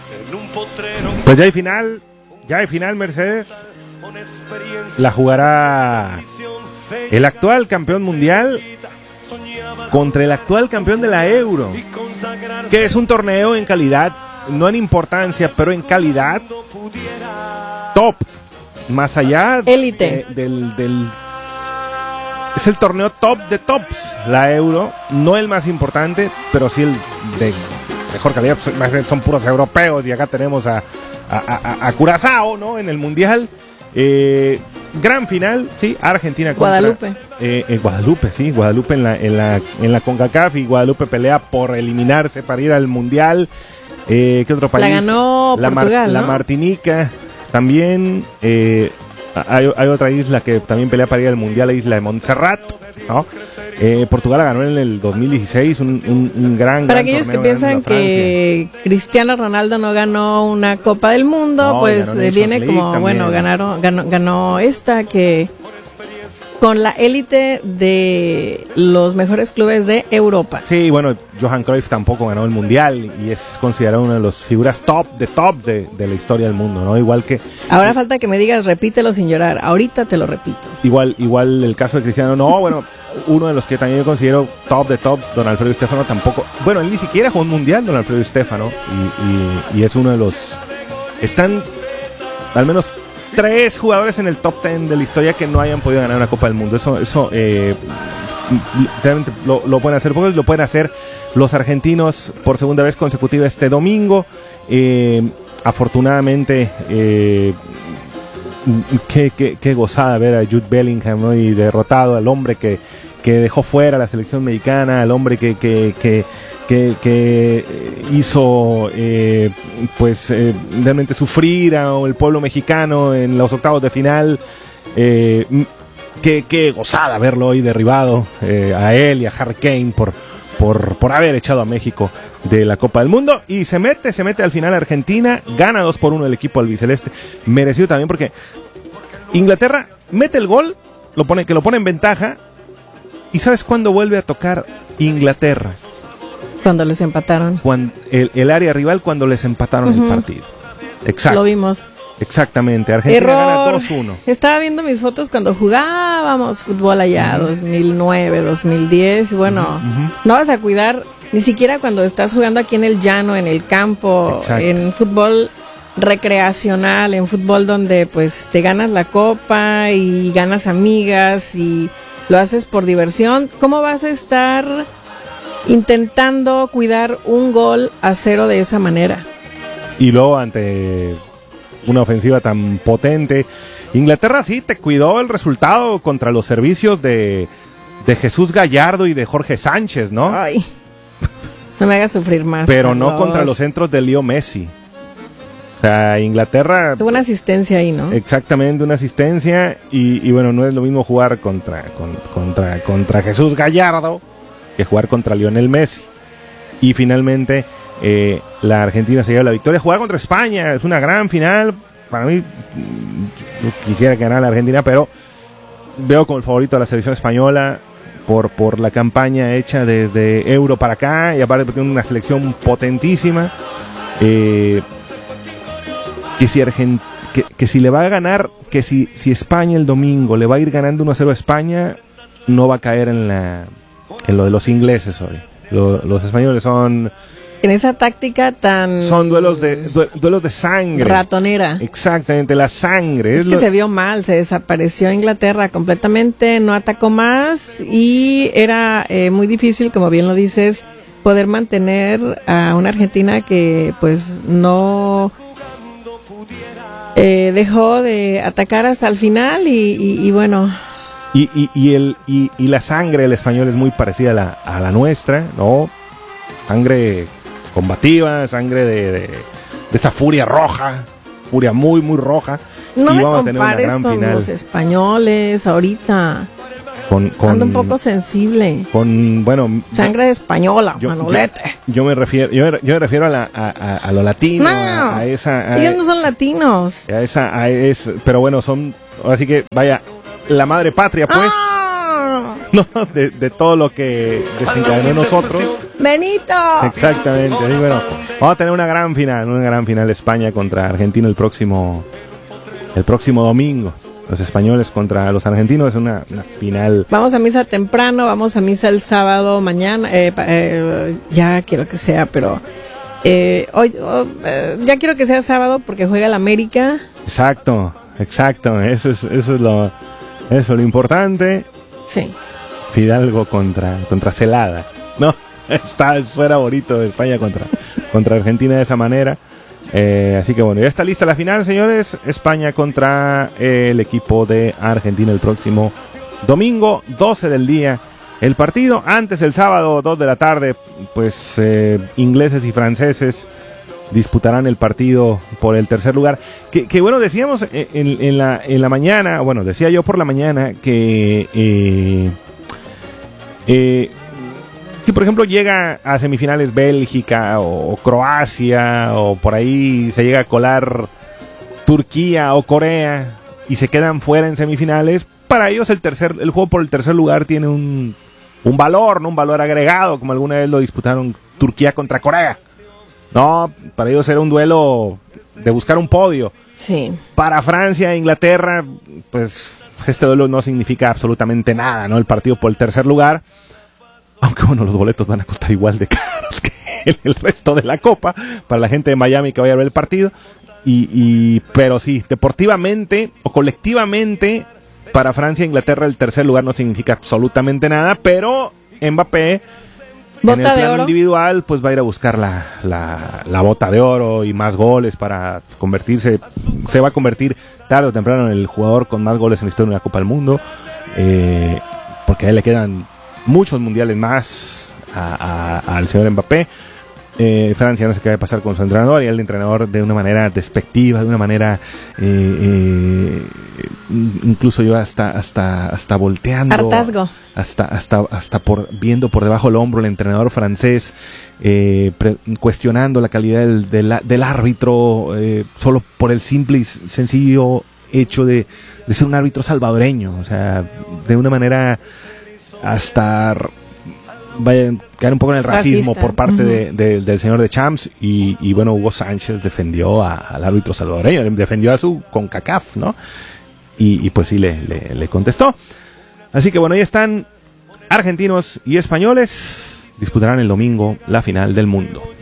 Pues ya hay final, Mercedes. La jugará el actual campeón mundial contra el actual campeón de la Euro, que es un torneo en calidad, no en importancia, pero en calidad top, más allá élite es el torneo top de tops, la Euro, no el más importante, pero sí el de mejor calidad. Son puros europeos y acá tenemos a Curazao, ¿no? En el mundial. Gran final, sí, Argentina contra Guadalupe. Guadalupe, sí, Guadalupe en la CONCACAF, y Guadalupe pelea por eliminarse para ir al mundial. ¿Qué otro país? La ganó Portugal, la ¿no? Martinica también. Hay otra isla que también pelea para ir al mundial, la isla de Montserrat, ¿no? Portugal la ganó en el 2016, un gran Para aquellos que piensan que Cristiano Ronaldo no ganó una Copa del Mundo, no, pues viene como, también. ganó esta que con la élite de los mejores clubes de Europa. Sí, bueno, Johan Cruyff tampoco ganó el mundial y es considerado una de las figuras top de la historia del mundo, ¿no? Igual que... Ahora falta que me digas, repítelo sin llorar. Ahorita te lo repito. Igual el caso de Cristiano, no, bueno, uno de los que también yo considero top de top, don Alfredo Di Stéfano tampoco. Bueno, él ni siquiera jugó un mundial, don Alfredo Di Stéfano, y es uno de los... Están al menos 3 jugadores en el top 10 de la historia que no hayan podido ganar una Copa del Mundo. Eso realmente lo pueden hacer pocos, lo pueden hacer los argentinos por segunda vez consecutiva este domingo. Afortunadamente, qué gozada ver a Jude Bellingham, ¿no? Y derrotado al hombre que dejó fuera a la selección mexicana, al hombre que hizo realmente sufrir al pueblo mexicano en los octavos de final. Qué gozada verlo hoy derribado, a él y a Harry Kane por haber echado a México de la Copa del Mundo, y se mete al final Argentina, gana 2-1 el equipo albiceleste, merecido también porque Inglaterra mete el gol, lo pone en ventaja. ¿Y sabes cuándo vuelve a tocar Inglaterra? Cuando les empataron. El área rival, cuando les empataron el partido. Exacto. Lo vimos. Exactamente. Argentina gana 2-1. Estaba viendo mis fotos cuando jugábamos fútbol allá, 2009, 2010. Bueno, no vas a cuidar ni siquiera cuando estás jugando aquí en el llano, en el campo. Exacto. En fútbol recreacional, en fútbol donde pues te ganas la copa y ganas amigas y lo haces por diversión. ¿Cómo vas a estar intentando cuidar un gol a 0 de esa manera? Y luego ante una ofensiva tan potente, Inglaterra sí te cuidó el resultado contra los servicios de Jesús Gallardo y de Jorge Sánchez, ¿no? Ay, no me hagas sufrir más. Pero Carlos. No contra los centros de Leo Messi. O sea, Inglaterra... Tuvo una asistencia ahí, ¿no? Exactamente, una asistencia. Y bueno, no es lo mismo jugar contra Jesús Gallardo que jugar contra Lionel Messi. Y finalmente la Argentina se lleva la victoria. Jugar contra España es una gran final. Para mí, yo quisiera que ganara la Argentina, pero veo como el favorito a la selección española por la campaña hecha desde Euro para acá, y aparte porque tiene una selección potentísima. Que si le va a ganar, que si España el domingo le va a ir ganando 1-0 a España, no va a caer en lo de los ingleses hoy. Los españoles son... En esa táctica tan... Son duelos de sangre. Ratonera. Exactamente, la sangre. Es que se vio mal, se desapareció Inglaterra completamente, no atacó más y era muy difícil, como bien lo dices, poder mantener a una Argentina que pues no... dejó de atacar hasta el final y bueno... Y la sangre del español es muy parecida a la nuestra, ¿no? Sangre combativa, sangre de esa furia roja, furia muy, muy roja. No me compares con los españoles ahorita. Ando un poco sensible. Sangre española, Manolete. Yo me refiero a lo latino, no, a esa... ellos no son latinos. Pero bueno, son... Así que, vaya, la madre patria, pues. ¡Ah! No, de todo lo que desencadenó nosotros. Benito. Exactamente. Y bueno, vamos a tener una gran final España contra Argentina el próximo domingo. Los españoles contra los argentinos es una final. Vamos a misa temprano, vamos a misa el sábado mañana. Ya quiero que sea, pero hoy ya quiero que sea sábado porque juega el América. Exacto. Eso es lo importante. Sí. Fidalgo contra Celada. No, fuera bonito de España contra Argentina de esa manera. Así que bueno, ya está lista la final, señores. España contra el equipo de Argentina el próximo domingo, 12 del día. El partido, antes el sábado, 2 de la tarde, pues ingleses y franceses disputarán el partido por el tercer lugar. Que bueno, decíamos en la mañana, bueno, decía yo por la mañana que si por ejemplo llega a semifinales Bélgica o Croacia o por ahí se llega a colar Turquía o Corea y se quedan fuera en semifinales, para ellos el juego por el tercer lugar tiene un valor, ¿no? Un valor agregado, como alguna vez lo disputaron Turquía contra Corea. No, para ellos era un duelo de buscar un podio. Sí. Para Francia e Inglaterra, pues este duelo no significa absolutamente nada, ¿no? El partido por el tercer lugar. Aunque bueno, los boletos van a costar igual de caros que el resto de la Copa para la gente de Miami que vaya a ver el partido. Pero sí, deportivamente o colectivamente, para Francia e Inglaterra el tercer lugar no significa absolutamente nada, pero Mbappé ¿Bota en el de plano oro? individual pues va a ir a buscar la bota de oro y más goles para convertirse, se va a convertir tarde o temprano en el jugador con más goles en la historia de una Copa del Mundo, porque a él le quedan muchos mundiales más al señor Mbappé. Francia no sé qué va a pasar con su entrenador, y el entrenador de una manera despectiva, de una manera incluso yo hasta volteando, hartazgo, hasta viendo por debajo del hombro el entrenador francés, cuestionando la calidad del árbitro, solo por el simple y sencillo hecho de ser un árbitro salvadoreño, o sea, de una manera hasta vaya a caer un poco en el racismo racista por parte del señor de Champs, y bueno, Hugo Sánchez defendió al árbitro salvadoreño, defendió a su CONCACAF, ¿no? Y pues sí le contestó. Así que bueno, ahí están argentinos y españoles, disputarán el domingo la final del mundo.